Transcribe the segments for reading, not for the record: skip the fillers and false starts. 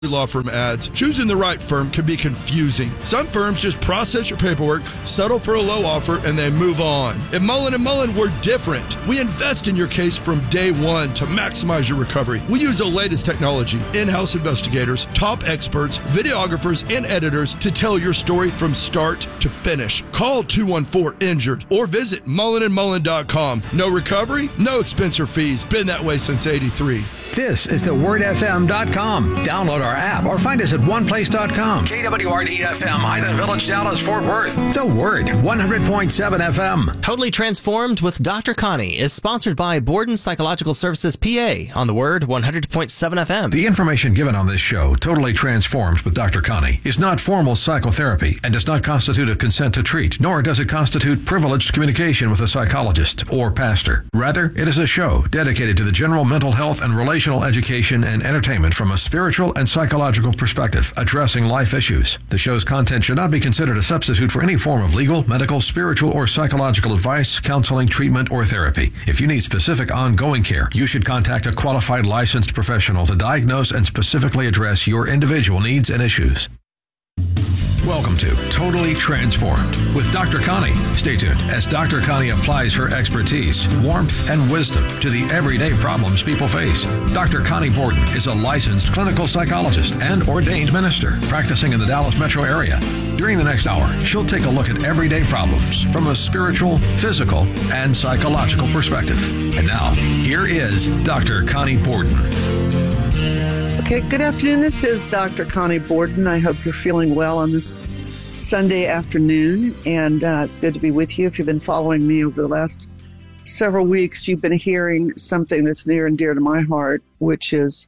law firm ads. Choosing the right firm can be confusing. Some firms just process your paperwork, settle for a low offer, and then move on. At Mullen & Mullen, we're different. We invest in your case from day one to maximize your recovery. We use the latest technology, in-house investigators, top experts, videographers, and editors to tell your story from start to finish. Call 214-INJURED or visit mullenandmullen.com. No recovery, no expense or fees. Been that way since '83. This is thewordfm.com. Download our app or find us at oneplace.com. KWRD-FM, Highland Village, Dallas, Fort Worth. The Word, 100.7 FM. Totally Transformed with Dr. Connie is sponsored by Borden Psychological Services, PA, on The Word, 100.7 FM. The information given on this show, Totally Transformed with Dr. Connie, is not formal psychotherapy and does not constitute a consent to treat, nor does it constitute privileged communication with a psychologist or pastor. Rather, it is a show dedicated to the general mental health and relational education and entertainment from a spiritual and psychological perspective, addressing life issues. The show's content should not be considered a substitute for any form of legal, medical, spiritual, or psychological advice, counseling, treatment, or therapy. If you need specific ongoing care, you should contact a qualified licensed professional to diagnose and specifically address your individual needs and issues. Welcome to Totally Transformed with Dr. Connie. Stay tuned as Dr. Connie applies her expertise, warmth, and wisdom to the everyday problems people face. Dr. Connie Borden is a licensed clinical psychologist and ordained minister practicing in the Dallas metro area. During the next hour, she'll take a look at everyday problems from a spiritual, physical, and psychological perspective. And now, here is Dr. Connie Borden. Okay, good afternoon. This is Dr. Connie Borden. I hope you're feeling well on this Sunday afternoon, and it's good to be with you. If you've been following me over the last several weeks, you've been hearing something that's near and dear to my heart, which is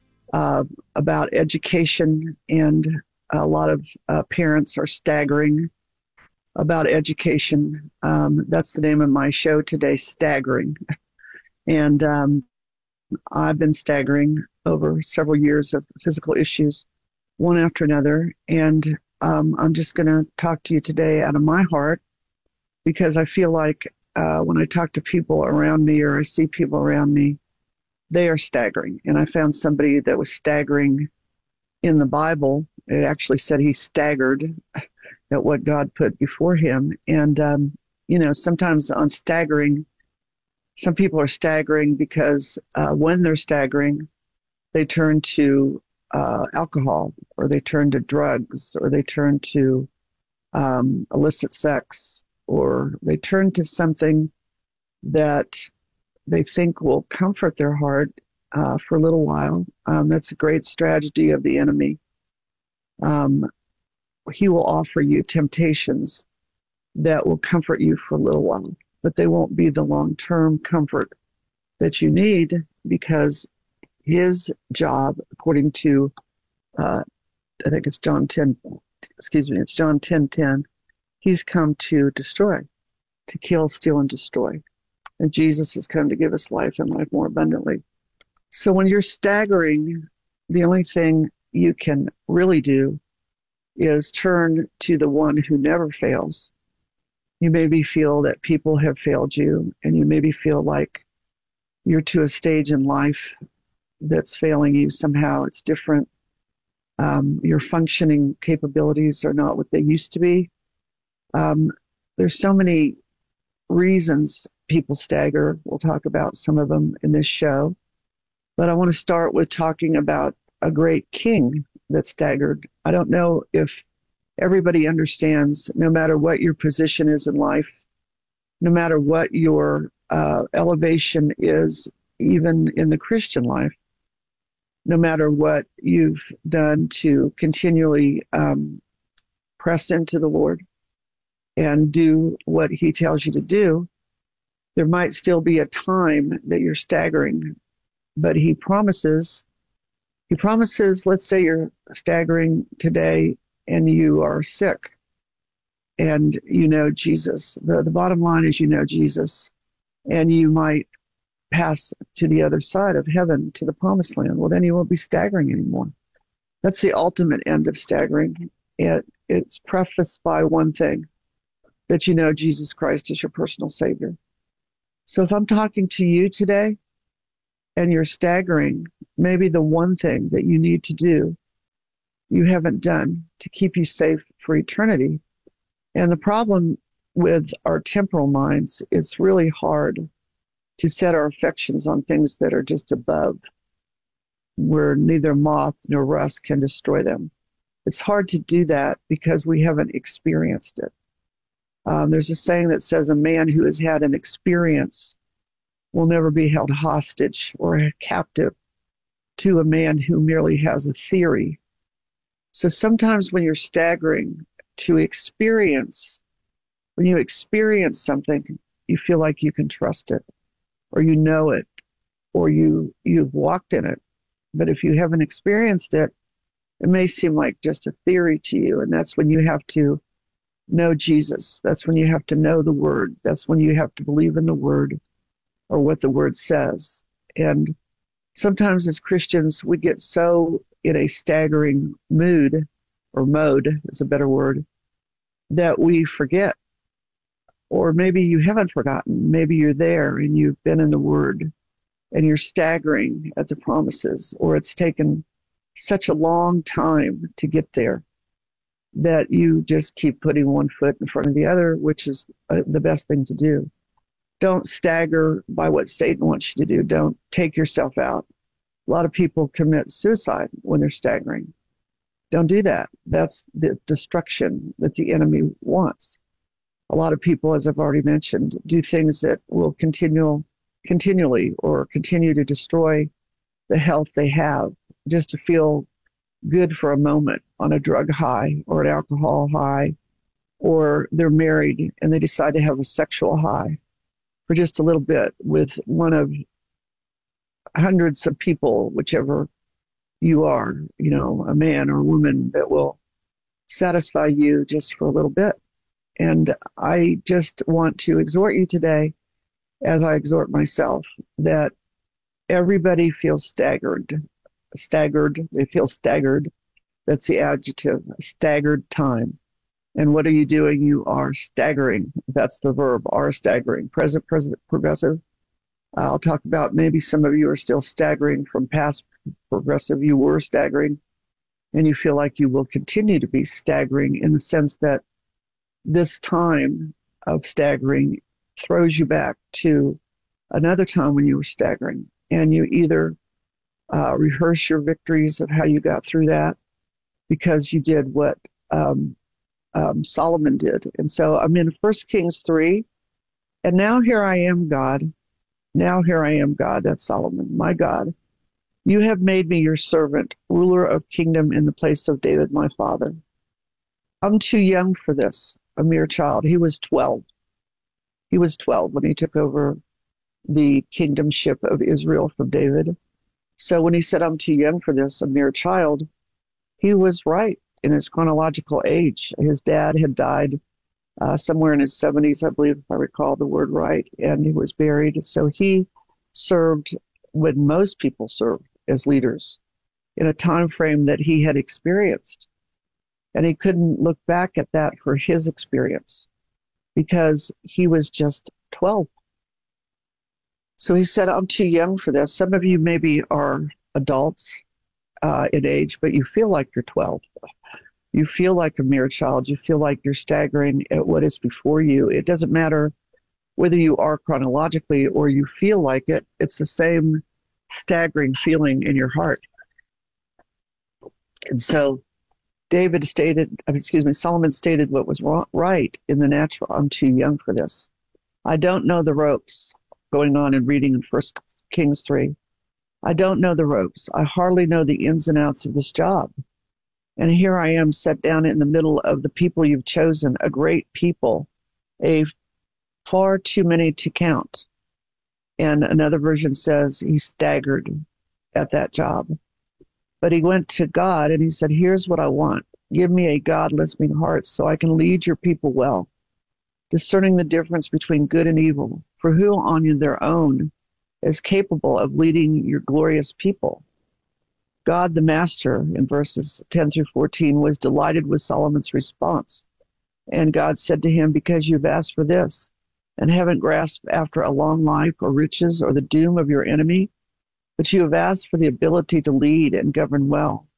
about education, and a lot of parents are staggering about education. That's the name of my show today, Staggering. And I've been staggering over several years of physical issues, one after another. And I'm just going to talk to you today out of my heart, because I feel like when I talk to people around me or I see people around me, they are staggering. And I found somebody that was staggering in the Bible. It actually said he staggered at what God put before him. And, sometimes on staggering, some people are staggering because when they're staggering, they turn to alcohol, or they turn to drugs, or they turn to illicit sex, or they turn to something that they think will comfort their heart for a little while. That's a great strategy of the enemy. He will offer you temptations that will comfort you for a little while, but they won't be the long-term comfort that you need, because his job, according to, I think it's John 10:10, he's come to destroy, to kill, steal, and destroy. And Jesus has come to give us life and life more abundantly. So when you're staggering, the only thing you can really do is turn to the one who never fails. You maybe feel that people have failed you, and you maybe feel like you're to a stage in life that's failing you somehow. It's different. Your functioning capabilities are not what they used to be. There's so many reasons people stagger. We'll talk about some of them in this show. But I want to start with talking about a great king that staggered. I don't know if everybody understands, no matter what your position is in life, no matter what your elevation is, even in the Christian life, no matter what you've done to continually press into the Lord and do what he tells you to do, there might still be a time that you're staggering. But he promises, let's say you're staggering today and you are sick and you know Jesus. The bottom line is you know Jesus, and you might pass to the other side of heaven, to the promised land. Well, then you won't be staggering anymore. That's the ultimate end of staggering. It's prefaced by one thing, that you know Jesus Christ is your personal Savior. So if I'm talking to you today and you're staggering, maybe the one thing that you need to do you haven't done to keep you safe for eternity. And the problem with our temporal minds, it's really hard to set our affections on things that are just above, where neither moth nor rust can destroy them. It's hard to do that because we haven't experienced it. There's a saying that says a man who has had an experience will never be held hostage or captive to a man who merely has a theory. So sometimes when you're staggering to experience, when you experience something, you feel like you can trust it, or you know it, or you've walked in it. But if you haven't experienced it, it may seem like just a theory to you, and that's when you have to know Jesus. That's when you have to know the Word. That's when you have to believe in the Word or what the Word says. And sometimes as Christians, we get so in a staggering mood, or mode is a better word, that we forget. Or maybe you haven't forgotten. Maybe you're there and you've been in the Word and you're staggering at the promises, or it's taken such a long time to get there that you just keep putting one foot in front of the other, which is the best thing to do. Don't stagger by what Satan wants you to do. Don't take yourself out. A lot of people commit suicide when they're staggering. Don't do that. That's the destruction that the enemy wants. A lot of people, as I've already mentioned, do things that will continually or continue to destroy the health they have just to feel good for a moment on a drug high or an alcohol high, or they're married and they decide to have a sexual high for just a little bit with one of hundreds of people, whichever you are, a man or a woman that will satisfy you just for a little bit. And I just want to exhort you today, as I exhort myself, that everybody feels staggered. They feel staggered. That's the adjective, staggered time. And what are you doing? You are staggering. That's the verb, are staggering. Present, progressive. I'll talk about maybe some of you are still staggering from past progressive. You were staggering, and you feel like you will continue to be staggering in the sense that this time of staggering throws you back to another time when you were staggering. And you either rehearse your victories of how you got through that because you did what Solomon did. And so I'm in 1 Kings 3. And now here I am, God. Now here I am, God. That's Solomon. My God, you have made me your servant, ruler of kingdom in the place of David, my father. I'm too young for this, a mere child. He was 12. He was 12 when he took over the kingdomship of Israel from David. So when he said, I'm too young for this, a mere child, he was right in his chronological age. His dad had died somewhere in his 70s, I believe, if I recall the word right, and he was buried. So he served when most people served as leaders in a time frame that he had experienced. And he couldn't look back at that for his experience because he was just 12. So he said, I'm too young for this. Some of you maybe are adults in age, but you feel like you're 12. You feel like a mere child. You feel like you're staggering at what is before you. It doesn't matter whether you are chronologically or you feel like it. It's the same staggering feeling in your heart. And so Solomon stated what was right in the natural. I'm too young for this. I don't know the ropes. Going on and reading in 1 Kings 3. I don't know the ropes. I hardly know the ins and outs of this job. And here I am set down in the middle of the people you've chosen, a great people, a far too many to count. And another version says he staggered at that job. But he went to God and he said, here's what I want. Give me a God-listening heart so I can lead your people well, discerning the difference between good and evil. For who on their own is capable of leading your glorious people? God the Master, in verses 10 through 14, was delighted with Solomon's response. And God said to him, because you've asked for this and haven't grasped after a long life or riches or the doom of your enemy, but you have asked for the ability to lead and govern well.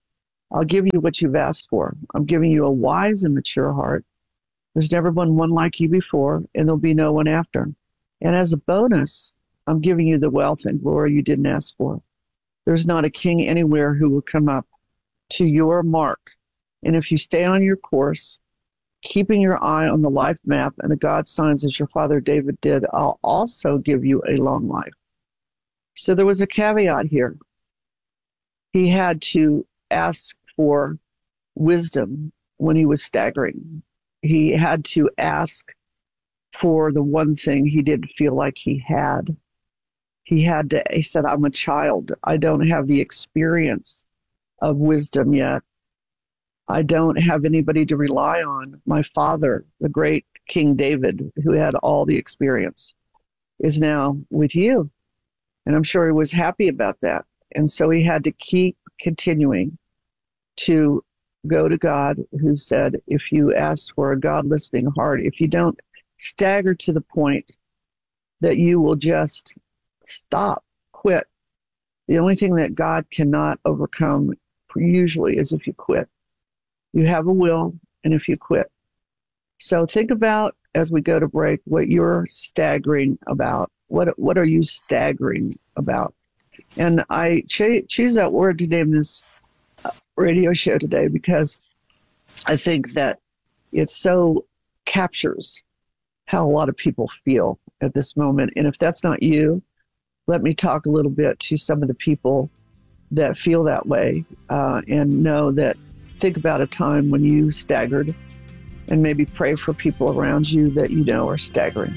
I'll give you what you've asked for. I'm giving you a wise and mature heart. There's never been one like you before, and there'll be no one after. And as a bonus, I'm giving you the wealth and glory you didn't ask for. There's not a king anywhere who will come up to your mark. And if you stay on your course, keeping your eye on the life map and the God signs as your father David did, I'll also give you a long life. So there was a caveat here. He had to ask for wisdom when he was staggering. He had to ask for the one thing he didn't feel like he had. He said, I'm a child. I don't have the experience of wisdom yet. I don't have anybody to rely on. My father, the great King David, who had all the experience, is now with you. And I'm sure he was happy about that. And so he had to keep continuing to go to God, who said, if you ask for a God-listening heart, if you don't stagger to the point that you will just stop, quit. The only thing that God cannot overcome usually is if you quit. You have a will, and if you quit. So think about, as we go to break, what you're staggering about. What are you staggering about? And I choose that word to name this radio show today because I think that it so captures how a lot of people feel at this moment. And if that's not you, let me talk a little bit to some of the people that feel that way and know that, think about a time when you staggered, and maybe pray for people around you that you know are staggering.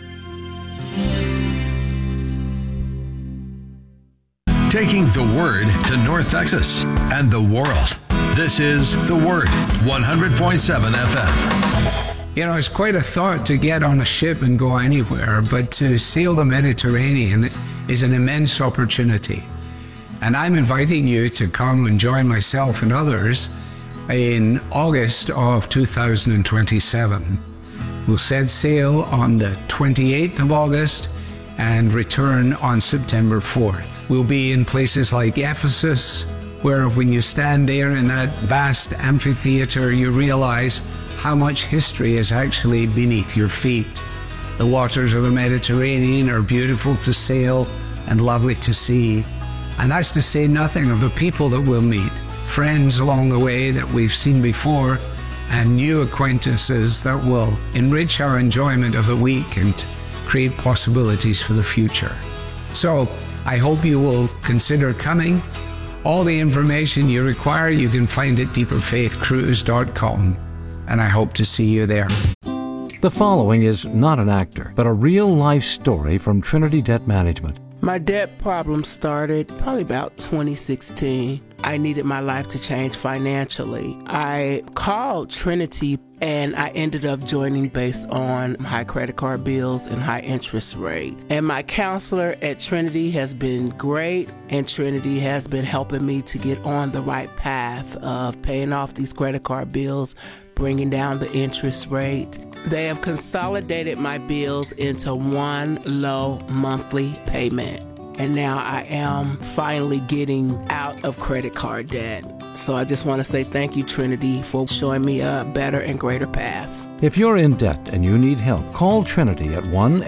Taking the Word to North Texas and the world. This is The Word, 100.7 FM. You know, it's quite a thought to get on a ship and go anywhere, but to sail the Mediterranean is an immense opportunity. And I'm inviting you to come and join myself and others in August of 2027. We'll set sail on the 28th of August and return on September 4th. We'll be in places like Ephesus, where when you stand there in that vast amphitheater, you realize how much history is actually beneath your feet. The waters of the Mediterranean are beautiful to sail and lovely to see. And that's to say nothing of the people that we'll meet, friends along the way that we've seen before, and new acquaintances that will enrich our enjoyment of the week and create possibilities for the future. So I hope you will consider coming. All the information you require you can find at deeperfaithcruise.com, and I hope to see you there. The following is not an actor, but a real-life story from Trinity Debt Management. My debt problem started probably about 2016. I needed my life to change financially. I called Trinity and I ended up joining based on high credit card bills and high interest rate. And my counselor at Trinity has been great, and Trinity has been helping me to get on the right path of paying off these credit card bills, bringing down the interest rate. They have consolidated my bills into one low monthly payment. And now I am finally getting out of credit card debt. So I just want to say thank you, Trinity, for showing me a better and greater path. If you're in debt and you need help, call Trinity at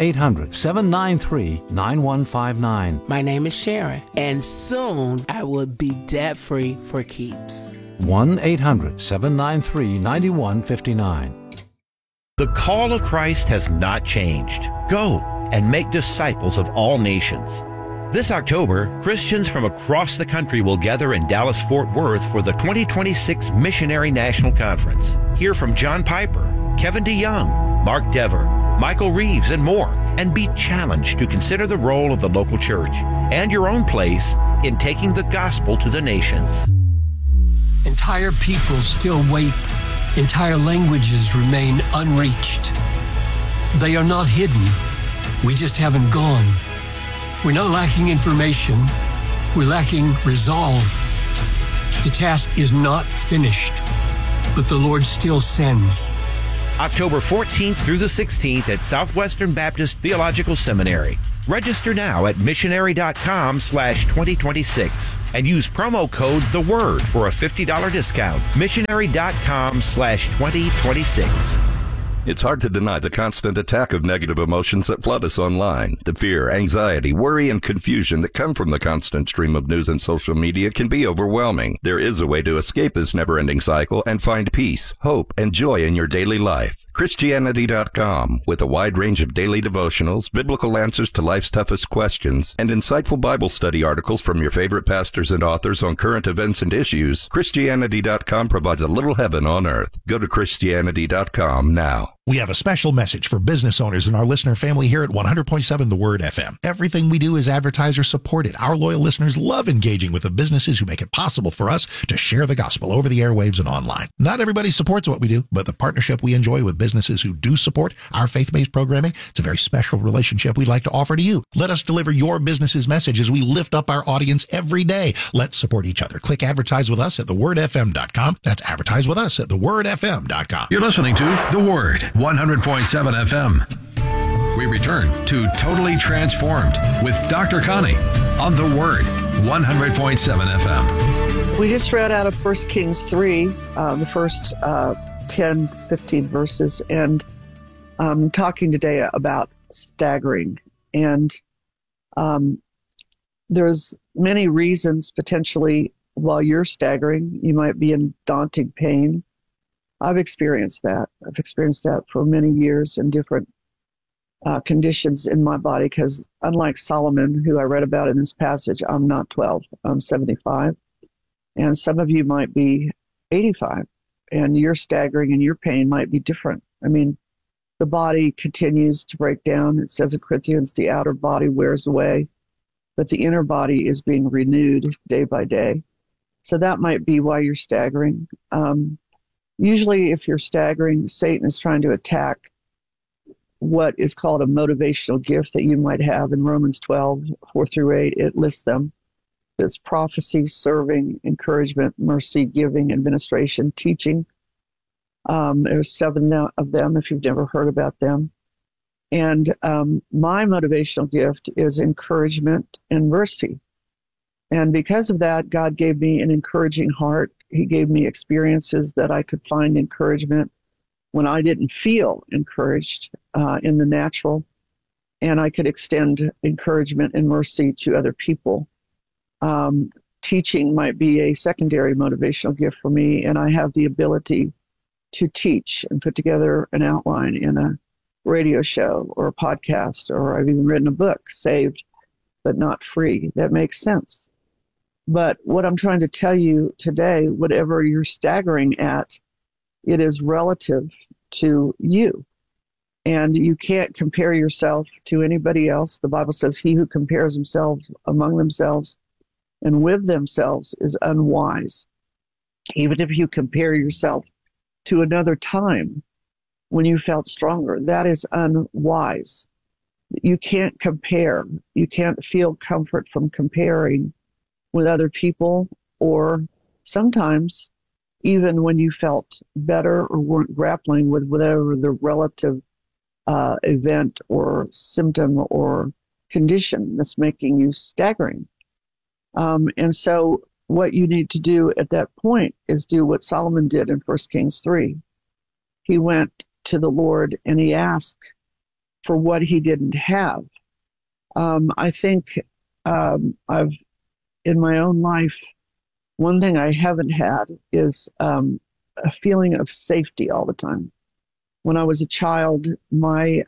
1-800-793-9159. My name is Sharon, and soon I will be debt-free for keeps. 1-800-793-9159. The call of Christ has not changed. Go and make disciples of all nations. This October, Christians from across the country will gather in Dallas-Fort Worth for the 2026 Missionary National Conference. Hear from John Piper, Kevin DeYoung, Mark Dever, Michael Reeves, and more, and be challenged to consider the role of the local church and your own place in taking the gospel to the nations. Entire peoples still wait. Entire languages remain unreached. They are not hidden. We just haven't gone. We're not lacking information. We're lacking resolve. The task is not finished, but the Lord still sends. October 14th through the 16th at Southwestern Baptist Theological Seminary. Register now at missionary.com/2026 and use promo code The Word for a $50 discount. Missionary.com/2026. It's hard to deny the constant attack of negative emotions that flood us online. The fear, anxiety, worry, and confusion that come from the constant stream of news and social media can be overwhelming. There is a way to escape this never-ending cycle and find peace, hope, and joy in your daily life. Christianity.com, with a wide range of daily devotionals, biblical answers to life's toughest questions, and insightful Bible study articles from your favorite pastors and authors on current events and issues, Christianity.com provides a little heaven on earth. Go to Christianity.com now. We have a special message for business owners and our listener family here at 100.7 The Word FM. Everything we do is advertiser supported. Our loyal listeners love engaging with the businesses who make it possible for us to share the gospel over the airwaves and online. Not everybody supports what we do, but the partnership we enjoy with businesses who do support our faith-based programming, it's a very special relationship we'd like to offer to you. Let us deliver your business's message as we lift up our audience every day. Let's support each other. Click advertise with us at thewordfm.com. That's advertise with us at thewordfm.com. You're listening to The Word, 100.7 FM. We return to Totally Transformed with Dr. Connie on The Word, 100.7 FM. We just read out of 1 Kings 3, the first 10, 15 verses, and I'm talking today about staggering. And there's many reasons potentially while you're staggering. You might be in daunting pain. I've experienced that. I've experienced that for many years in different conditions in my body, because unlike Solomon, who I read about in this passage, I'm not 12, I'm 75. And some of you might be 85, and your staggering and your pain might be different. I mean, the body continues to break down. It says in Corinthians, the outer body wears away, but the inner body is being renewed day by day. So that might be why you're staggering. Usually if you're staggering, Satan is trying to attack what is called a motivational gift that you might have in Romans 12, 4-8. It lists them. It's prophecy, serving, encouragement, mercy, giving, administration, teaching. There's 7 of them if you've never heard about them. And my motivational gift is encouragement and mercy. And because of that, God gave me an encouraging heart. He gave me experiences that I could find encouragement when I didn't feel encouraged in the natural. And I could extend encouragement and mercy to other people. Teaching might be a secondary motivational gift for me, and I have the ability to teach and put together an outline in a radio show or a podcast, or I've even written a book, Saved But Not Free. That makes sense. But what I'm trying to tell you today, whatever you're staggering at, it is relative to you. And you can't compare yourself to anybody else. The Bible says he who compares himself among themselves and with themselves is unwise. Even if you compare yourself to another time when you felt stronger, that is unwise. You can't compare. You can't feel comfort from comparing with other people, or sometimes even when you felt better or weren't grappling with whatever the relative event or symptom or condition that's making you staggering. And so what you need to do at that point is do what Solomon did in 1 Kings 3. He went to the Lord and he asked for what he didn't have. I think I've, in my own life, one thing I haven't had is a feeling of safety all the time. When I was a child, my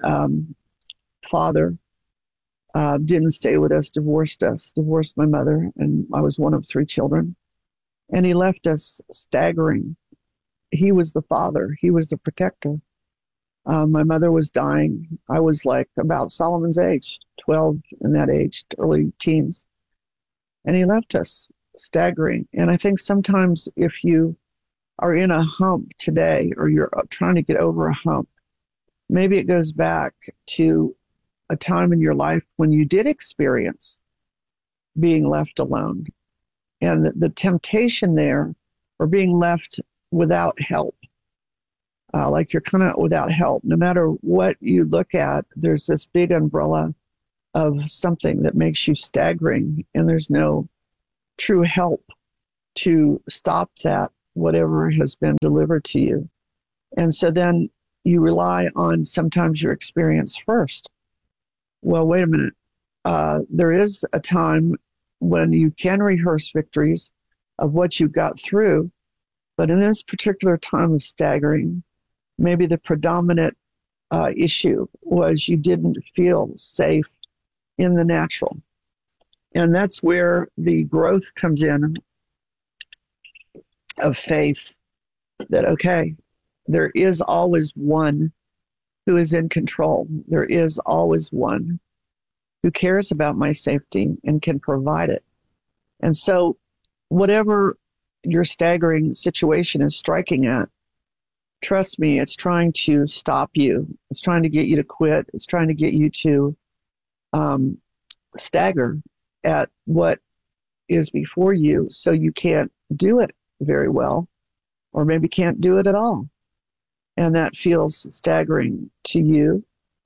father didn't stay with us, divorced my mother, and I was one of 3 children. And he left us staggering. He was the father. He was the protector. My mother was dying. I was like about Solomon's age, 12 in that age, early teens. And he left us staggering. And I think sometimes if you are in a hump today, or you're trying to get over a hump, maybe it goes back to a time in your life when you did experience being left alone. And the temptation there, or being left without help, like you're kind of without help. No matter what you look at, there's this big umbrella of something that makes you staggering, and there's no true help to stop that, whatever has been delivered to you. And so then you rely on sometimes your experience first. Well, wait a minute. There is a time when you can rehearse victories of what you got through, but in this particular time of staggering, maybe the predominant issue was you didn't feel safe in the natural. And that's where the growth comes in of faith that, okay, there is always one who is in control. There is always one who cares about my safety and can provide it. And so whatever your staggering situation is striking at, trust me, it's trying to stop you. It's trying to get you to quit. It's trying to get you to stagger at what is before you, so you can't do it very well, or maybe can't do it at all. And that feels staggering to you,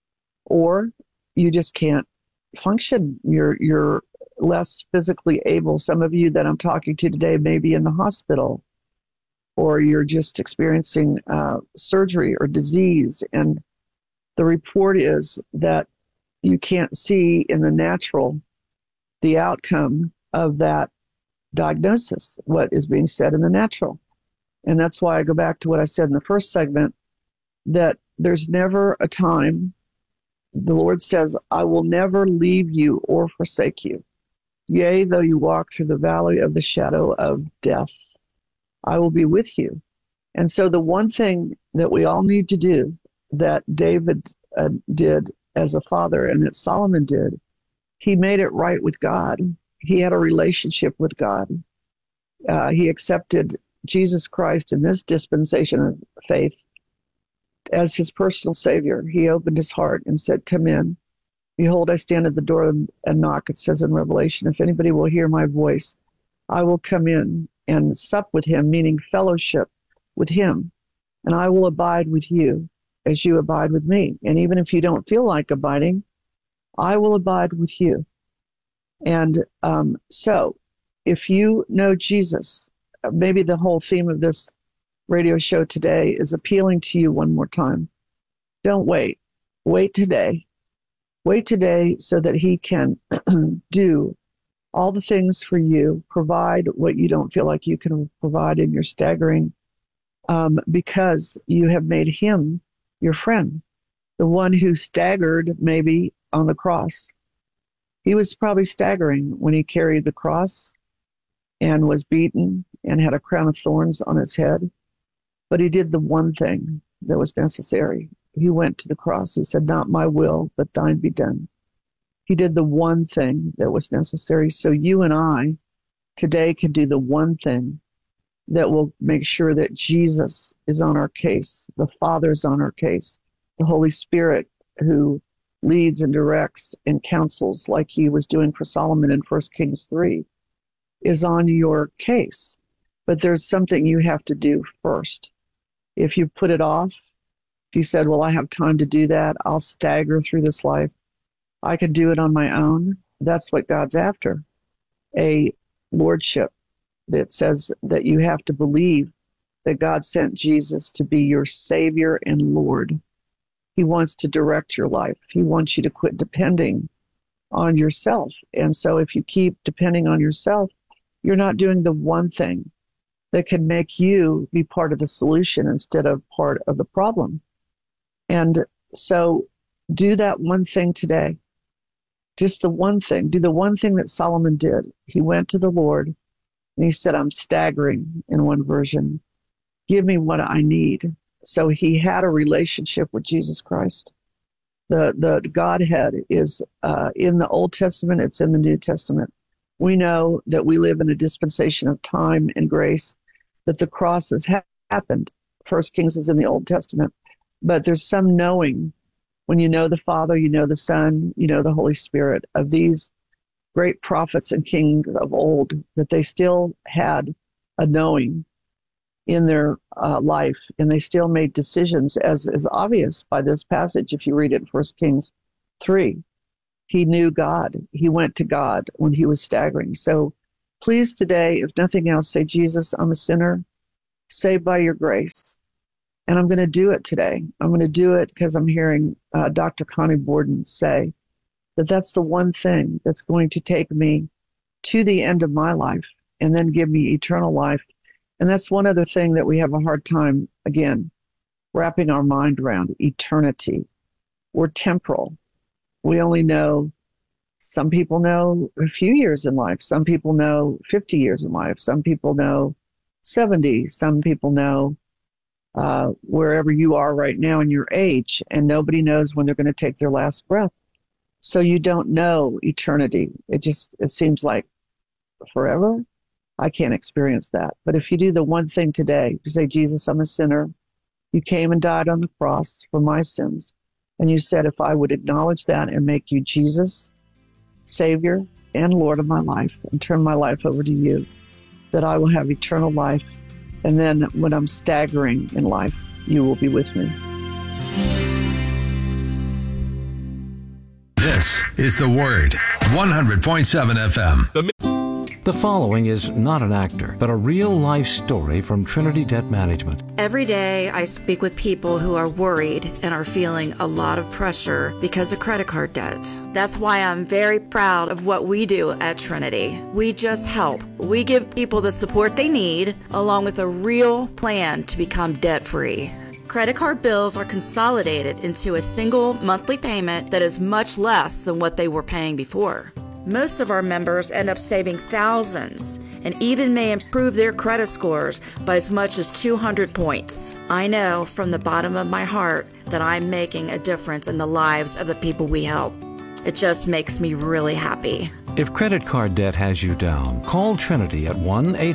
or you just can't function. You're less physically able. Some of you that I'm talking to today may be in the hospital, or you're just experiencing surgery or disease, and the report is that you can't see in the natural the outcome of that diagnosis, what is being said in the natural. And that's why I go back to what I said in the first segment, that there's never a time, the Lord says, I will never leave you or forsake you. Yea, though you walk through the valley of the shadow of death, I will be with you. And so the one thing that we all need to do, that David did as a father and that Solomon did, he made it right with God. He had a relationship with God. He accepted Jesus Christ in this dispensation of faith as his personal Savior. He opened his heart and said, come in. Behold, I stand at the door and knock. It says in Revelation, if anybody will hear my voice, I will come in and sup with him, meaning fellowship with him. And I will abide with you as you abide with me. And even if you don't feel like abiding, I will abide with you. And so if you know Jesus, maybe the whole theme of this radio show today is appealing to you one more time. Don't wait. Wait today. Wait today so that he can do all the things for you, provide what you don't feel like you can provide in your staggering, because you have made him your friend, the one who staggered maybe on the cross. He was probably staggering when he carried the cross and was beaten and had a crown of thorns on his head. But he did the one thing that was necessary. He went to the cross. He said, not my will, but thine be done. He did the one thing that was necessary. So you and I today can do the one thing that will make sure that Jesus is on our case, the Father's on our case, the Holy Spirit who leads and directs and counsels like he was doing for Solomon in 1 Kings 3 is on your case. But there's something you have to do first. If you put it off, if you said, well, I have time to do that, I'll stagger through this life, I can do it on my own. That's what God's after. A lordship that says that you have to believe that God sent Jesus to be your Savior and Lord. He wants to direct your life. He wants you to quit depending on yourself. And so if you keep depending on yourself, you're not doing the one thing that can make you be part of the solution instead of part of the problem. And so do that one thing today. Just the one thing. Do the one thing that Solomon did. He went to the Lord and he said, I'm staggering, in one version. Give me what I need. So he had a relationship with Jesus Christ. The Godhead is in the Old Testament. It's in the New Testament. We know that we live in a dispensation of time and grace, that the cross has happened. 1 Kings is in the Old Testament. But there's some knowing. When you know the Father, you know the Son, you know the Holy Spirit, of these great prophets and kings of old, that they still had a knowing in their life, and they still made decisions, as is obvious by this passage if you read it in 1 Kings 3. He knew God. He went to God when he was staggering. So please today, if nothing else, say, Jesus, I'm a sinner, saved by your grace. And I'm going to do it today. I'm going to do it because I'm hearing Dr. Connie Borden say that that's the one thing that's going to take me to the end of my life and then give me eternal life. And that's one other thing that we have a hard time, again, wrapping our mind around, eternity. We're temporal. We only know, some people know a few years in life. Some people know 50 years in life. Some people know 70. Some people know wherever you are right now in your age, and nobody knows when they're going to take their last breath. So you don't know eternity. It seems like forever. I can't experience that. But if you do the one thing today, you say, Jesus, I'm a sinner. You came and died on the cross for my sins. And you said, if I would acknowledge that and make you Jesus, Savior and Lord of my life, and turn my life over to you, that I will have eternal life. And then when I'm staggering in life, you will be with me. This is The Word, 100.7 FM. The following is not an actor, but a real-life story from Trinity Debt Management. Every day I speak with people who are worried and are feeling a lot of pressure because of credit card debt. That's why I'm very proud of what we do at Trinity. We just help. We give people the support they need, along with a real plan to become debt-free. Credit card bills are consolidated into a single monthly payment that is much less than what they were paying before. Most of our members end up saving thousands and even may improve their credit scores by as much as 200 points. I know from the bottom of my heart that I'm making a difference in the lives of the people we help. It just makes me really happy. If credit card debt has you down, call Trinity at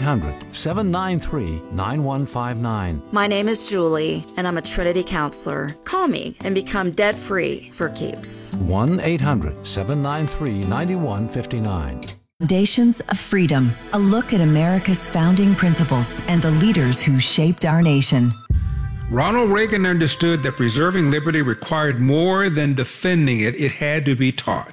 1-800-793-9159. My name is Julie, and I'm a Trinity counselor. Call me and become debt-free for keeps. 1-800-793-9159. Foundations of Freedom, a look at America's founding principles and the leaders who shaped our nation. Ronald Reagan understood that preserving liberty required more than defending it. It had to be taught.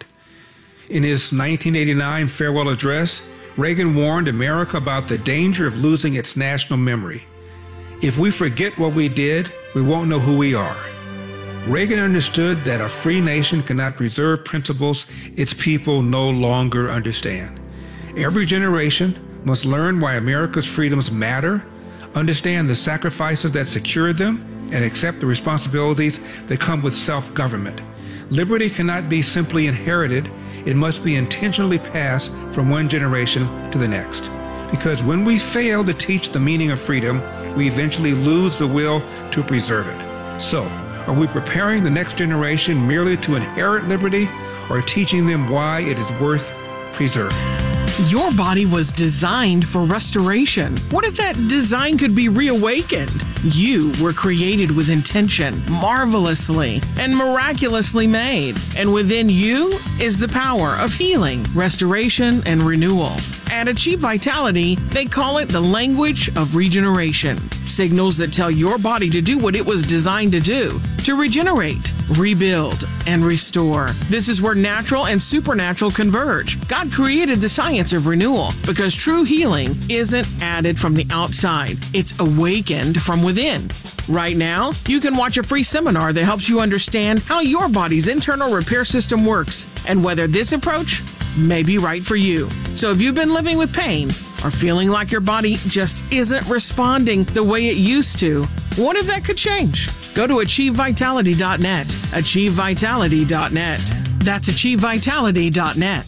In his 1989 farewell address, Reagan warned America about the danger of losing its national memory. If we forget what we did, we won't know who we are. Reagan understood that a free nation cannot preserve principles its people no longer understand. Every generation must learn why America's freedoms matter, understand the sacrifices that secured them, and accept the responsibilities that come with self-government. Liberty cannot be simply inherited. It must be intentionally passed from one generation to the next. Because when we fail to teach the meaning of freedom, we eventually lose the will to preserve it. So, are we preparing the next generation merely to inherit liberty, or teaching them why it is worth preserving? Your body was designed for restoration. What if that design could be reawakened? You were created with intention, marvelously and miraculously made. And within you is the power of healing, restoration, and renewal. At Achieve Vitality, they call it the language of regeneration. Signals that tell your body to do what it was designed to do, to regenerate, rebuild, and restore. This is where natural and supernatural converge. God created the science of renewal because true healing isn't added from the outside. It's awakened from within. Right now, you can watch a free seminar that helps you understand how your body's internal repair system works and whether this approach may be right for you. So if you've been living with pain or feeling like your body just isn't responding the way it used to, what if that could change? Go to AchieveVitality.net. AchieveVitality.net. That's AchieveVitality.net.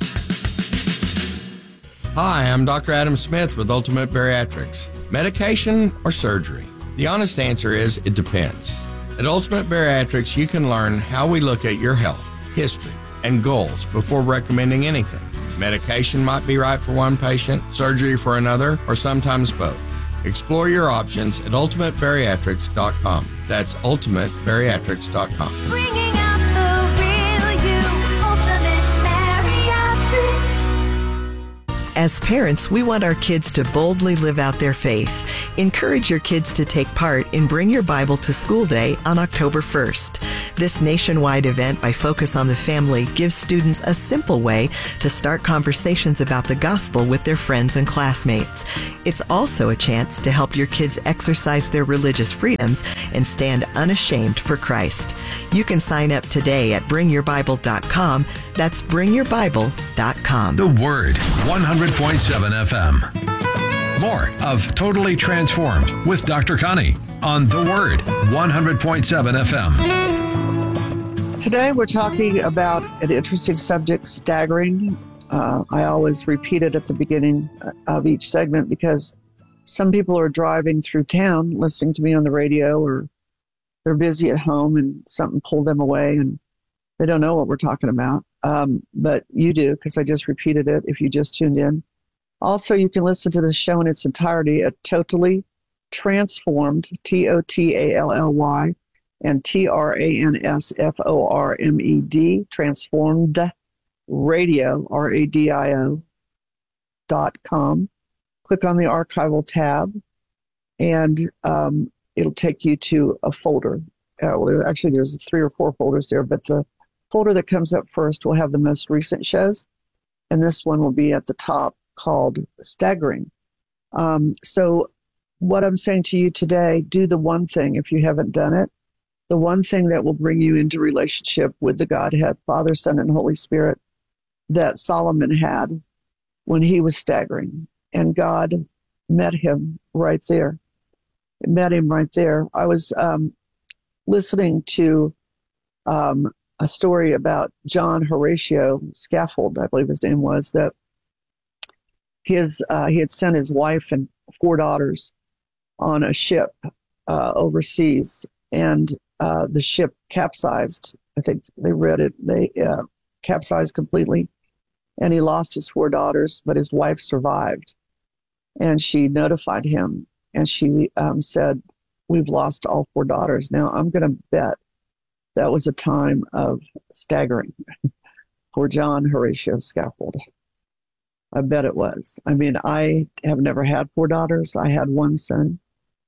Hi, I'm Dr. Adam Smith with Ultimate Bariatrics. Medication or surgery? The honest answer is it depends. At Ultimate Bariatrics, you can learn how we look at your health, history, and goals before recommending anything. Medication might be right for one patient, surgery for another, or sometimes both. Explore your options at ultimatebariatrics.com. That's ultimatebariatrics.com. Bringing out the real you, Ultimate Bariatrics. As parents, we want our kids to boldly live out their faith. Encourage your kids to take part in Bring Your Bible to School Day on October 1st. This nationwide event by Focus on the Family gives students a simple way to start conversations about the gospel with their friends and classmates. It's also a chance to help your kids exercise their religious freedoms and stand unashamed for Christ. You can sign up today at bringyourbible.com. That's bringyourbible.com. The Word, 100.7 FM. More of Totally Transformed with Dr. Connie on The Word, 100.7 FM. Today we're talking about an interesting subject, staggering. I always repeat it at the beginning of each segment because some people are driving through town listening to me on the radio, or they're busy at home and something pulled them away and they don't know what we're talking about. But you do, because I just repeated it if you just tuned in. Also, you can listen to the show in its entirety at Totally Transformed, TOTALLY, and TRANSFORMED, Transformed Radio, RADIO.com. Click on the archival tab, and it'll take you to a folder. Actually, there's 3 or 4 folders there, but the folder that comes up first will have the most recent shows, and this one will be at the top, called Staggering. So what I'm saying to you today, do the one thing if you haven't done it, the one thing that will bring you into relationship with the Godhead, Father, Son, and Holy Spirit, that Solomon had when he was staggering. And God met him right there. It met him right there. I was listening to a story about John Horatio Scaffold, I believe his name was, that he had sent his wife and 4 daughters on a ship overseas, and the ship capsized. I think they read it. They capsized completely, and he lost his 4 daughters, but his wife survived. And she notified him, and she said, "We've lost all 4 daughters." Now, I'm going to bet that was a time of staggering for John Horatio Scaffold. I bet it was. I mean, I have never had 4 daughters. I had 1 son.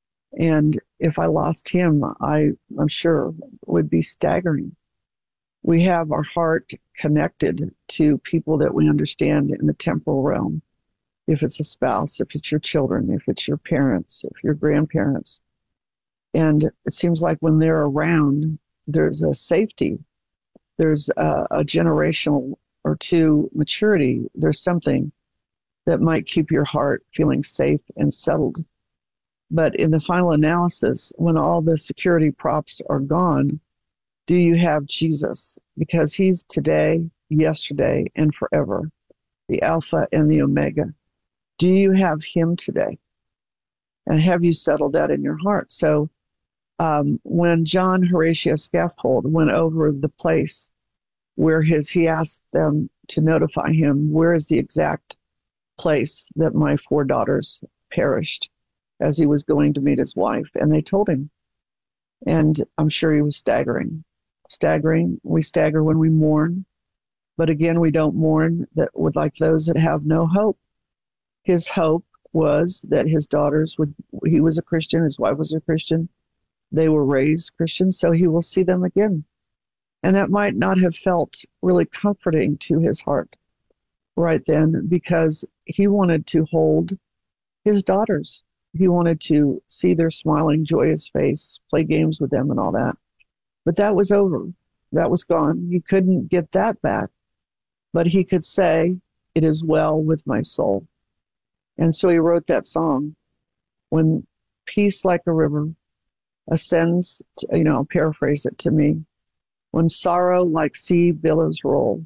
And if I lost him, I'm sure would be staggering. We have our heart connected to people that we understand in the temporal realm. If it's a spouse, if it's your children, if it's your parents, if your grandparents. And it seems like when they're around, there's a safety. There's a generational or 2 maturity. There's something that might keep your heart feeling safe and settled. But in the final analysis, when all the security props are gone, do you have Jesus? Because he's today, yesterday, and forever, the Alpha and the Omega. Do you have him today? And have you settled that in your heart? So when John Horatio Scaffold went over the place where he asked them to notify him, where is the exact place that my 4 daughters perished, as he was going to meet his wife. And they told him. And I'm sure he was staggering. We stagger when we mourn. But again, we don't mourn like those that have no hope. His hope was that his daughters he was a Christian, his wife was a Christian. They were raised Christians, so he will see them again. And that might not have felt really comforting to his heart right then, because he wanted to hold his daughters. He wanted to see their smiling, joyous face, play games with them and all that. But that was over. That was gone. He couldn't get that back. But he could say, "It is well with my soul." And so he wrote that song, "When peace like a river ascends," I'll paraphrase it to me, "when sorrow like sea billows roll,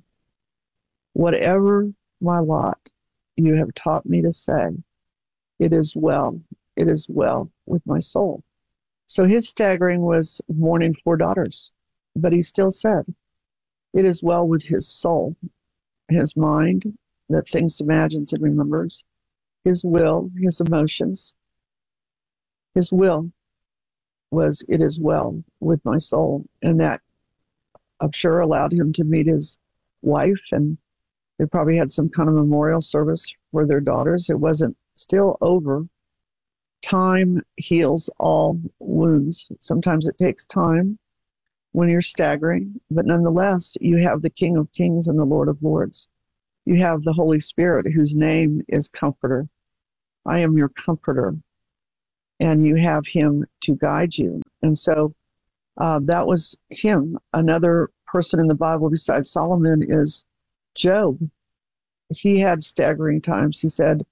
whatever my lot, you have taught me to say, it is well with my soul." So his staggering was mourning 4 daughters, but he still said, it is well with his soul, his mind that thinks, imagines, and remembers, his will, his emotions. His will was, it is well with my soul. And that, I'm sure, allowed him to meet his wife, and They probably had some kind of memorial service for their daughters. It wasn't still over. Time heals all wounds. Sometimes it takes time when you're staggering, but nonetheless, you have the King of Kings and the Lord of Lords. You have the Holy Spirit, whose name is Comforter. I am your comforter, and you have him to guide you. And so that was him. Another person in the Bible besides Solomon is Job. He had staggering times. He said,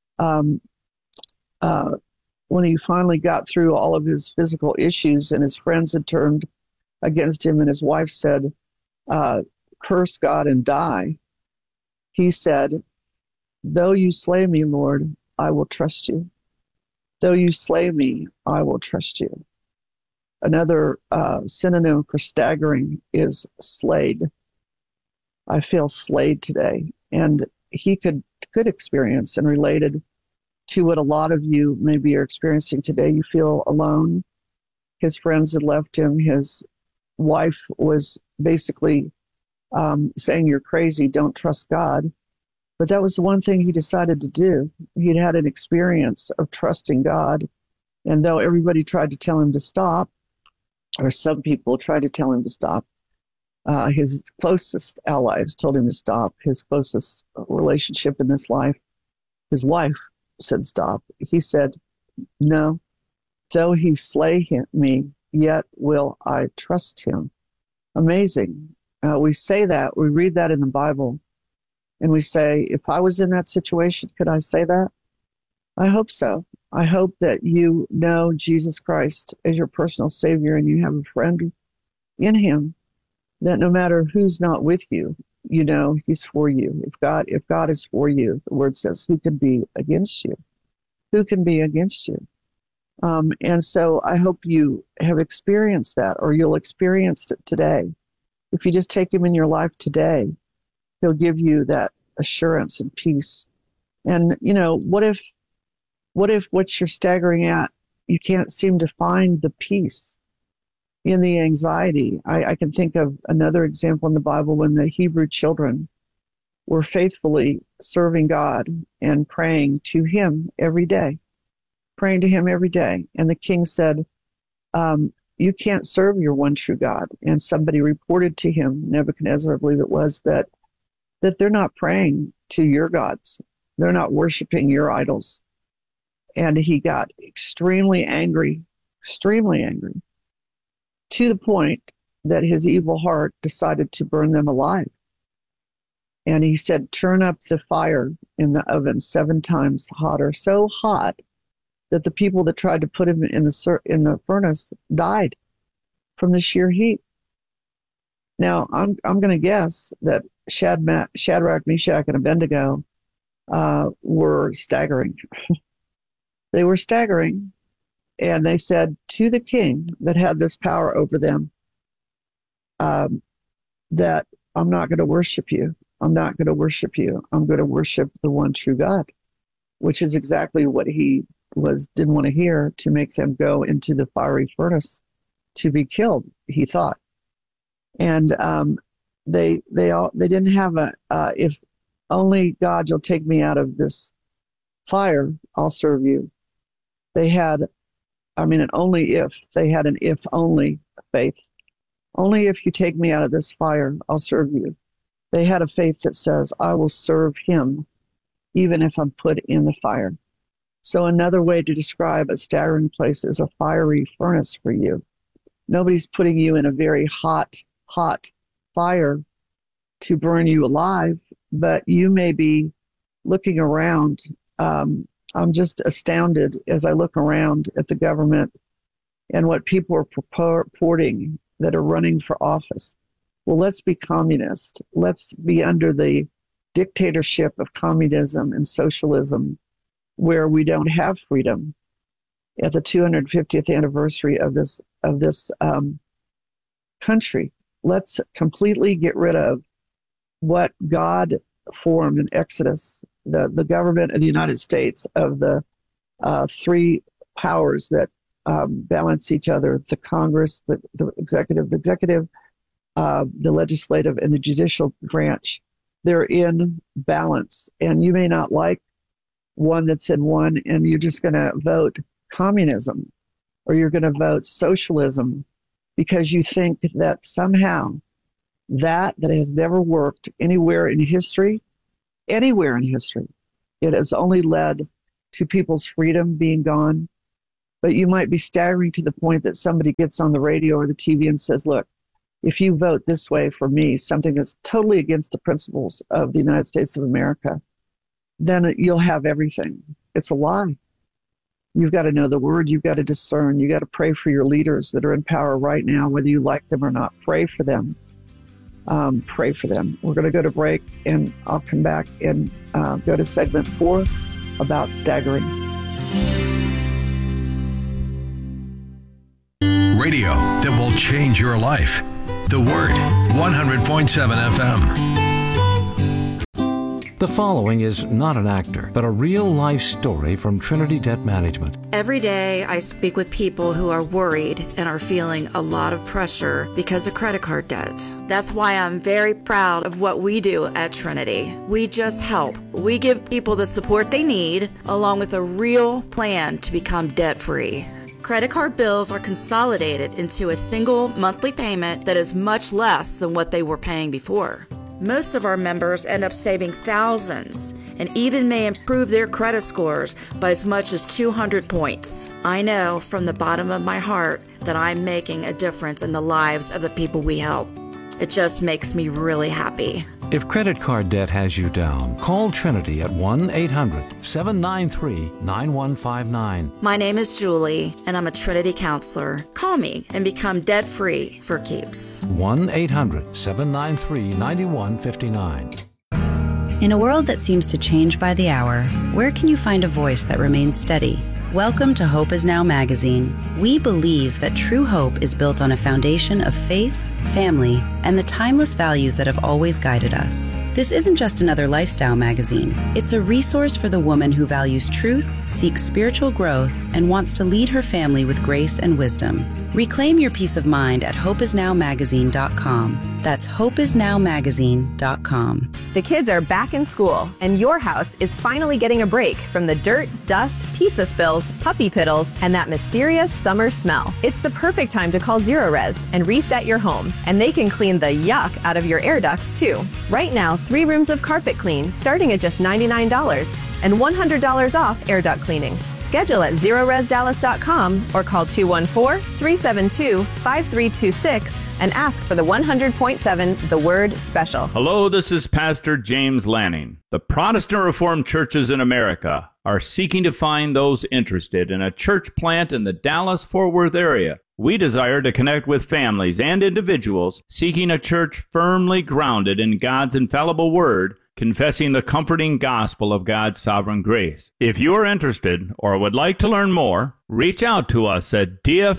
when he finally got through all of his physical issues and his friends had turned against him and his wife said, curse God and die, he said, though you slay me, Lord, I will trust you. Though you slay me, I will trust you. Another synonym for staggering is slayed. I feel slayed today. And he could experience and related to what a lot of you maybe are experiencing today. You feel alone. His friends had left him. His wife was basically saying, you're crazy, don't trust God. But that was the one thing he decided to do. He'd had an experience of trusting God. And though everybody tried to tell him to stop, or some people tried to tell him to stop, his closest allies told him to stop. His closest relationship in this life, his wife, said stop. He said, no, though he slay me, yet will I trust him. Amazing. We say that, we read that in the Bible, and we say, if I was in that situation, could I say that? I hope so. I hope that you know Jesus Christ as your personal Savior and you have a friend in him, that no matter who's not with you, you know he's for you. If God is for you, the word says, who can be against you? Who can be against you? And so I hope you have experienced that, or you'll experience it today. If you just take him in your life today, he'll give you that assurance and peace. And, you know, what if what you're staggering at, you can't seem to find the peace in the anxiety? I can think of another example in the Bible when the Hebrew children were faithfully serving God and praying to him every day. Praying to him every day. And the king said, you can't serve your one true God. And somebody reported to him, Nebuchadnezzar, I believe it was, that they're not praying to your gods. They're not worshiping your idols. And he got extremely angry, to the point that his evil heart decided to burn them alive. And he said, turn up the fire in the oven 7 times hotter, so hot that the people that tried to put him in the furnace died from the sheer heat. Now, I'm going to guess that Shadrach, Meshach, and Abednego were staggering. They were staggering, and they said to the king that had this power over them, that I'm not going to worship you. I'm not going to worship you. I'm going to worship the one true God, which is exactly what he didn't want to hear, to make them go into the fiery furnace to be killed, he thought. And they didn't have if only God, you'll take me out of this fire, I'll serve you. They had, an only if. They had an if only faith. Only if you take me out of this fire, I'll serve you. They had a faith that says, I will serve him even if I'm put in the fire. So another way to describe a staggering place is a fiery furnace for you. Nobody's putting you in a very hot fire to burn you alive, but you may be looking around. I'm just astounded as I look around at the government and what people are purporting that are running for office. Well, let's be communist. Let's be under the dictatorship of communism and socialism, where we don't have freedom. At the 250th anniversary of this country, let's completely get rid of what God formed in Exodus, the government of the United States, of the 3 powers that balance each other: the Congress, the executive, the legislative, and the judicial branch. they're in balance. And you may not like one that's in one, and you're just going to vote communism, or you're going to vote socialism, because you think that somehow that has never worked anywhere in history, it has only led to people's freedom being gone. But you might be staggering to the point that somebody gets on the radio or the TV and says, look, if you vote this way for me, something that's totally against the principles of the United States of America, then you'll have everything. It's a lie. You've got to know the word. You've got to discern. You've got to pray for your leaders that are in power right now, whether you like them or not. Pray for them. Pray for them. We're going to go to break, and I'll come back and go to segment 4 about staggering. Radio that will change your life. The Word, 100.7 FM. The following is not an actor, but a real-life story from Trinity Debt Management. Every day I speak with people who are worried and are feeling a lot of pressure because of credit card debt. That's why I'm very proud of what we do at Trinity. We just help. We give people the support they need, along with a real plan to become debt-free. Credit card bills are consolidated into a single monthly payment that is much less than what they were paying before. Most of our members end up saving thousands and even may improve their credit scores by as much as 200 points. I know from the bottom of my heart that I'm making a difference in the lives of the people we help. It just makes me really happy. If credit card debt has you down, call Trinity at 1-800-793-9159. My name is Julie, and I'm a Trinity counselor. Call me and become debt-free for keeps. 1-800-793-9159. In a world that seems to change by the hour, where can you find a voice that remains steady? Welcome to Hope Is Now magazine. We believe that true hope is built on a foundation of faith, family, and the timeless values that have always guided us. This isn't just another lifestyle magazine. It's a resource for the woman who values truth, seeks spiritual growth, and wants to lead her family with grace and wisdom. Reclaim your peace of mind at hopeisnowmagazine.com. That's hopeisnowmagazine.com. The kids are back in school, and your house is finally getting a break from the dirt, dust, pizza spills, puppy piddles, and that mysterious summer smell. It's the perfect time to call Zerorez and reset your home, and they can clean the yuck out of your air ducts too. Right now, 3 rooms of carpet clean starting at just $99 and $100 off air duct cleaning. Schedule at ZerorezDallas.com or call 214-372-5326 and ask for the 100.7 The Word Special. Hello, this is Pastor James Lanning. The Protestant Reformed churches in America are seeking to find those interested in a church plant in the Dallas-Fort Worth area. We desire to connect with families and individuals seeking a church firmly grounded in God's infallible Word, confessing the comforting gospel of God's sovereign grace. If you are interested or would like to learn more, reach out to us at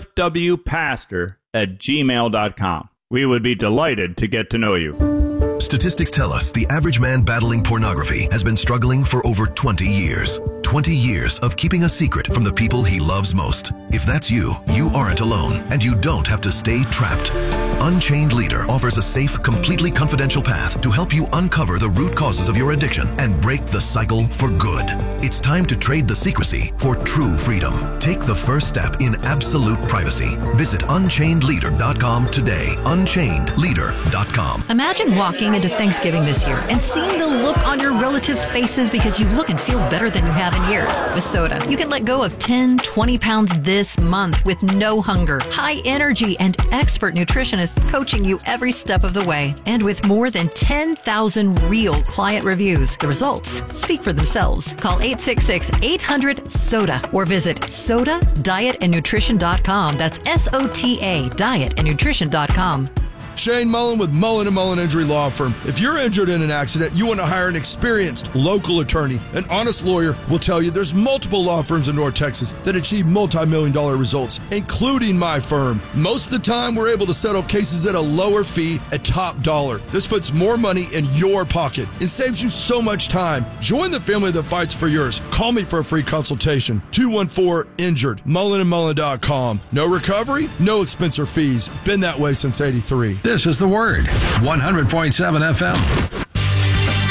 dfwpastor@gmail.com. We would be delighted to get to know you. Statistics tell us the average man battling pornography has been struggling for over 20 years. 20 years of keeping a secret from the people he loves most. If that's you, you aren't alone, and you don't have to stay trapped. Unchained Leader offers a safe, completely confidential path to help you uncover the root causes of your addiction and break the cycle for good. It's time to trade the secrecy for true freedom. Take the first step in absolute privacy. Visit UnchainedLeader.com today. UnchainedLeader.com. Imagine walking into Thanksgiving this year and seeing the look on your relatives' faces because you look and feel better than you have in years. With Soda, you can let go of 10, 20 pounds this month with no hunger, high energy, and expert nutritionists coaching you every step of the way. And with more than 10,000 real client reviews, the results speak for themselves. Call 866-800-SODA or visit SODAdietandnutrition.com. That's SOTA dietandnutrition.com. Shane Mullen with Mullen & Mullen Injury Law Firm. If you're injured in an accident, you want to hire an experienced local attorney. An honest lawyer will tell you there's multiple law firms in North Texas that achieve multi-million-dollar results, including my firm. Most of the time, we're able to settle cases at a lower fee at top dollar. This puts more money in your pocket and saves you so much time. Join the family that fights for yours. Call me for a free consultation. 214-INJURED. MullenandMullen.com. No recovery, no expense or fees. Been that way since '83. This is The Word, 100.7 FM.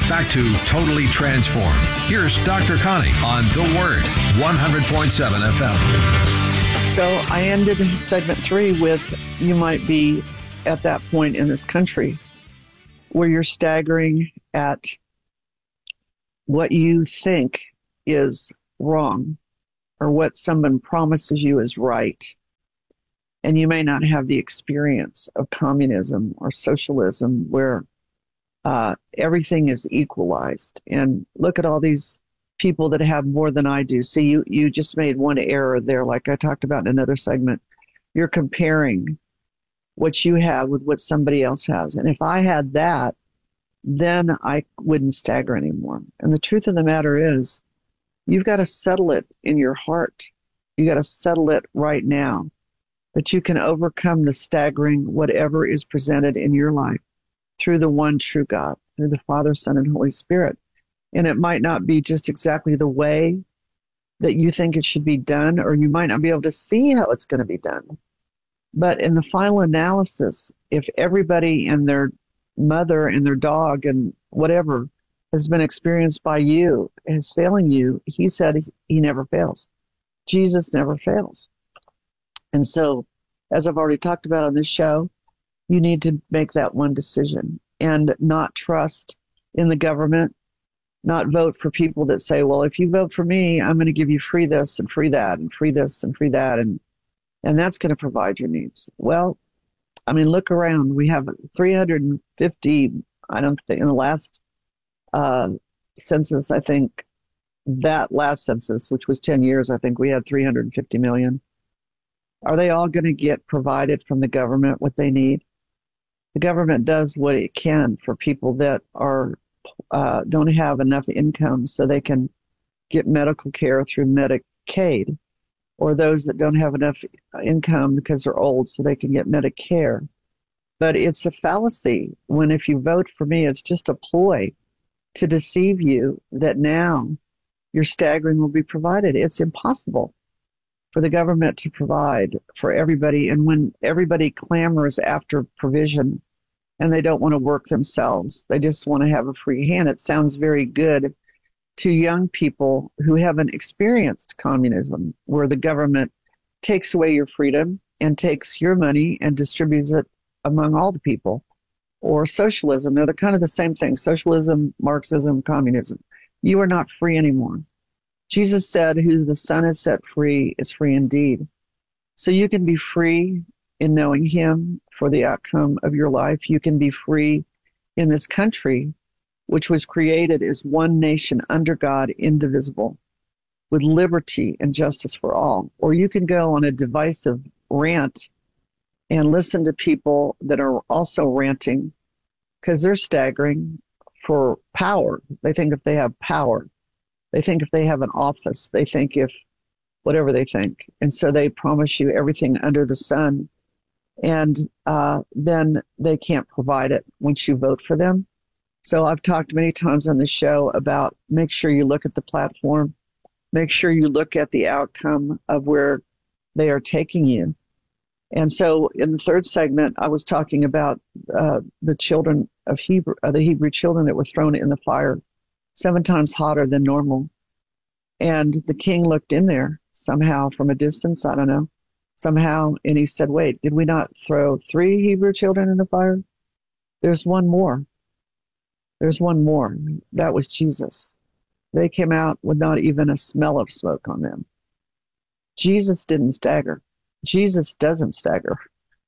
back to Totally Transformed. Here's Dr. Connie on The Word, 100.7 FM. So I ended segment 3 with, you might be at that point in this country where you're staggering at what you think is wrong or what someone promises you is right. And you may not have the experience of communism or socialism where everything is equalized. And look at all these people that have more than I do. See, you just made one error there, like I talked about in another segment. You're comparing what you have with what somebody else has. And if I had that, then I wouldn't stagger anymore. And the truth of the matter is, you've got to settle it in your heart. You got to settle it right now that you can overcome the staggering, whatever is presented in your life, through the one true God, through the Father, Son, and Holy Spirit. And it might not be just exactly the way that you think it should be done, or you might not be able to see how it's going to be done. But in the final analysis, if everybody and their mother and their dog and whatever has been experienced by you is failing you, he said he never fails. Jesus never fails. And so, as I've already talked about on this show, you need to make that one decision and not trust in the government, not vote for people that say, well, if you vote for me, I'm going to give you free this and free that and free this and free that, and that's going to provide your needs. Well, I mean, look around. We have 350, I don't think, in the last census, I think, that last census, which was 10 years, I think we had 350 million. Are they all going to get provided from the government what they need? The government does what it can for people that are don't have enough income so they can get medical care through Medicaid, or those that don't have enough income because they're old so they can get Medicare. But it's a fallacy when if you vote for me, it's just a ploy to deceive you that now your staggering will be provided. It's impossible for the government to provide for everybody. And when everybody clamors after provision and they don't want to work themselves, they just want to have a free hand, it sounds very good to young people who haven't experienced communism, where the government takes away your freedom and takes your money and distributes it among all the people. Or socialism, they're kind of the same thing. Socialism, Marxism, communism. You are not free anymore. Jesus said, who the Son has set free is free indeed. So you can be free in knowing him for the outcome of your life. You can be free in this country, which was created as one nation under God, indivisible, with liberty and justice for all. Or you can go on a divisive rant and listen to people that are also ranting because they're staggering for power. They think if they have power, they think if they have an office, they think if whatever they think. And so they promise you everything under the sun. And then they can't provide it once you vote for them. So I've talked many times on the show about make sure you look at the platform, make sure you look at the outcome of where they are taking you. And so in the third segment, I was talking about the children of the Hebrew children that were thrown in the fire 7 times hotter than normal. And the king looked in there somehow from a distance, I don't know, somehow, and he said, wait, did we not throw 3 Hebrew children in the fire? There's one more. There's one more. That was Jesus. They came out with not even a smell of smoke on them. Jesus didn't stagger. Jesus doesn't stagger.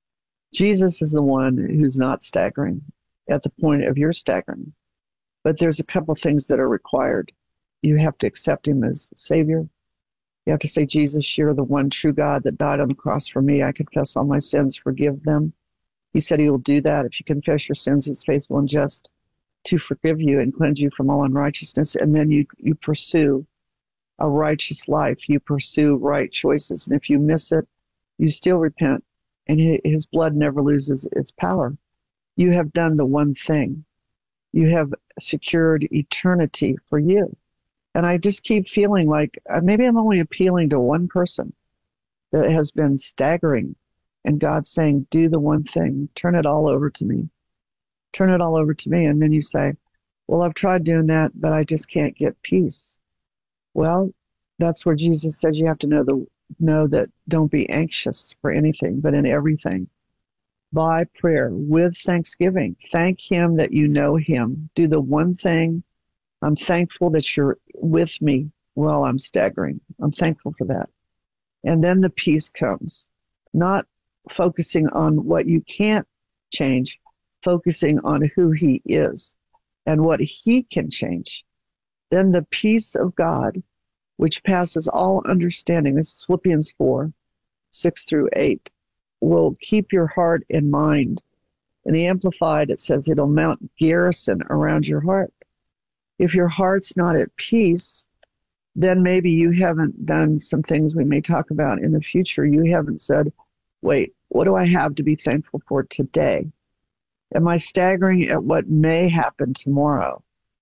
Jesus is the one who's not staggering at the point of your staggering. But there's a couple things that are required. You have to accept him as Savior. You have to say, Jesus, you're the one true God that died on the cross for me. I confess all my sins, forgive them. He said he will do that. If you confess your sins, he's faithful and just to forgive you and cleanse you from all unrighteousness. And then you pursue a righteous life. You pursue right choices. And if you miss it, you still repent. And his blood never loses its power. You have done the one thing. You have secured eternity for you. And I just keep feeling like maybe I'm only appealing to one person that has been staggering. And God's saying, do the one thing. Turn it all over to me. Turn it all over to me. And then you say, Well, I've tried doing that, but I just can't get peace. Well, that's where Jesus says you have to know that don't be anxious for anything, but in everything. By prayer, with thanksgiving. Thank him that you know him. Do the one thing. I'm thankful that you're with me while I'm staggering. I'm thankful for that. And then the peace comes. Not focusing on what you can't change, focusing on who he is and what he can change. Then the peace of God, which passes all understanding, this is Philippians 4, 6-8, will keep your heart and mind. In the Amplified, it says it'll mount garrison around your heart. If your heart's not at peace, then maybe you haven't done some things we may talk about in the future. You haven't said, wait, what do I have to be thankful for today? Am I staggering at what may happen tomorrow?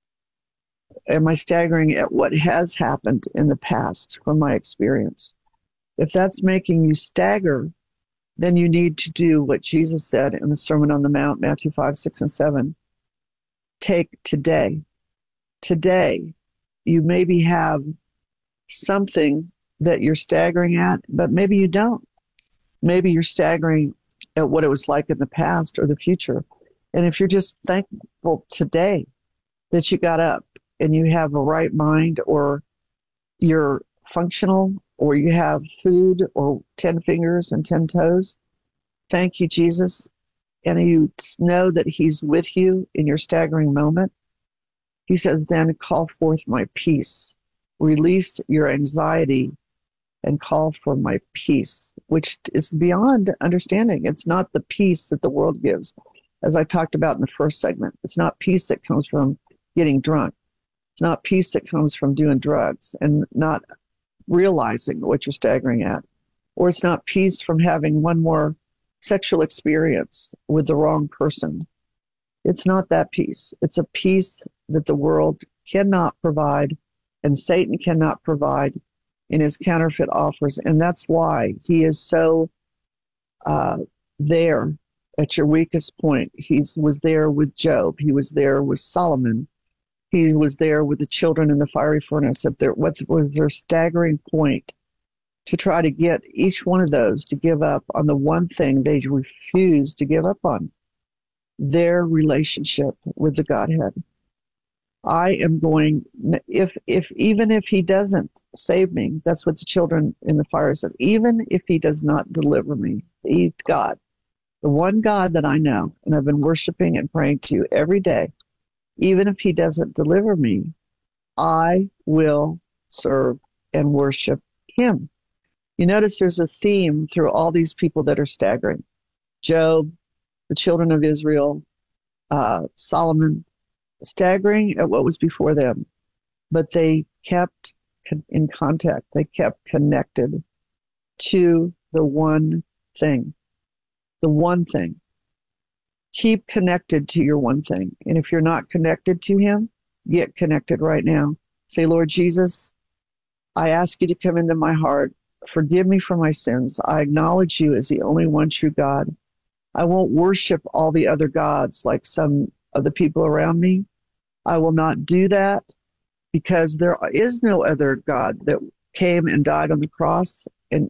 Am I staggering at what has happened in the past from my experience? If that's making you stagger, then you need to do what Jesus said in the Sermon on the Mount, Matthew 5, 6, and 7. Take today. Today, you maybe have something that you're staggering at, but maybe you don't. Maybe you're staggering at what it was like in the past or the future. And if you're just thankful today that you got up and you have a right mind, or you're functional, or you have food, or 10 fingers and 10 toes, thank you, Jesus. And you know that he's with you in your staggering moment. He says, then call forth my peace. Release your anxiety and call for my peace, which is beyond understanding. It's not the peace that the world gives. As I talked about in the first segment, it's not peace that comes from getting drunk. It's not peace that comes from doing drugs and not realizing what you're staggering at. Or it's not peace from having one more sexual experience with the wrong person. It's not that peace. It's a peace that the world cannot provide and Satan cannot provide in his counterfeit offers. And that's why he is so there at your weakest point. He was there with Job. He was there with Solomon. He was there with the children in the fiery furnace. What was their staggering point to try to get each one of those to give up on the one thing they refused to give up on? Their relationship with the Godhead. I am going, even if he doesn't save me, that's what the children in the fire said, even if he does not deliver me, God, the one God that I know and I've been worshiping and praying to every day, even if he doesn't deliver me, I will serve and worship him. You notice there's a theme through all these people that are staggering. Job, the children of Israel, Solomon, staggering at what was before them, but they kept in contact. They kept connected to the one thing. The one thing. Keep connected to your one thing. And if you're not connected to him, get connected right now. Say, Lord Jesus, I ask you to come into my heart. Forgive me for my sins. I acknowledge you as the only one true God. I won't worship all the other gods like some of the people around me. I will not do that because there is no other God that came and died on the cross and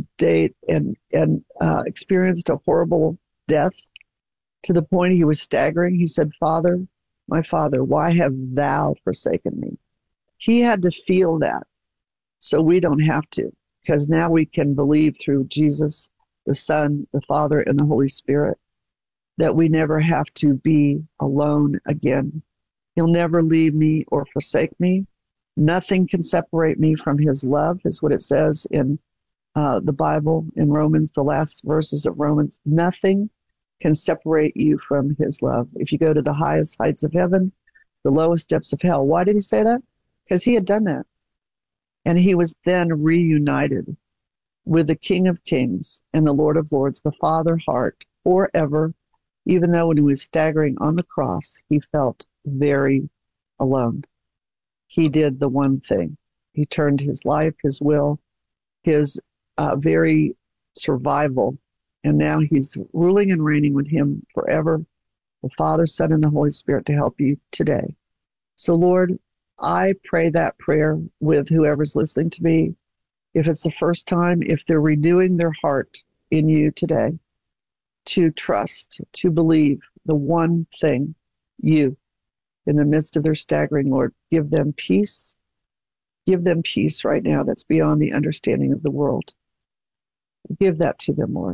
experienced a horrible death to the point he was staggering. He said, Father, my Father, why have thou forsaken me? He had to feel that, so we don't have to, because now we can believe through Jesus, the Son, the Father, and the Holy Spirit, that we never have to be alone again. He'll never leave me or forsake me. Nothing can separate me from his love, is what it says in the Bible, in Romans, the last verses of Romans. Nothing can separate you from his love. If you go to the highest heights of heaven, the lowest depths of hell. Why did he say that? Because he had done that. And he was then reunited with the King of Kings and the Lord of Lords, the Father heart, forever, even though when he was staggering on the cross, he felt very alone. He did the one thing. He turned his life, his will, his very survival, and now he's ruling and reigning with him forever, the Father, Son, and the Holy Spirit to help you today. So, Lord, I pray that prayer with whoever's listening to me. If it's the first time, if they're renewing their heart in you today, to trust, to believe the one thing, you, in the midst of their staggering, Lord, give them peace. Give them peace right now that's beyond the understanding of the world. Give that to them, Lord.